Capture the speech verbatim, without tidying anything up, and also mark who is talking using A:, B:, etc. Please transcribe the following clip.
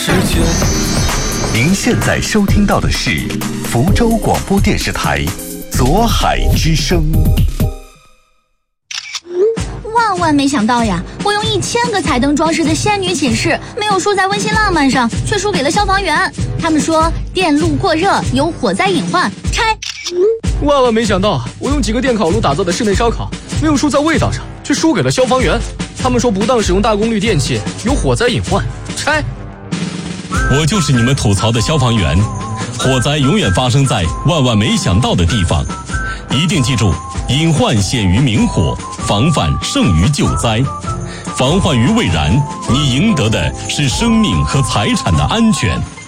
A: 时间。
B: 您现在收听到的是福州广播电视台左海之声。
C: 万万没想到呀，我用一千个彩灯装饰的仙女寝室，没有输在温馨浪漫上，却输给了消防员。他们说电路过热有火灾隐患，拆。
A: 万万没想到，我用几个电烤炉打造的室内烧烤，没有输在味道上，却输给了消防员。他们说不当使用大功率电器有火灾隐患，拆。
D: 我就是你们吐槽的消防员，火灾永远发生在万万没想到的地方，一定记住，隐患显于明火，防范胜于救灾。防患于未然，你赢得的是生命和财产的安全。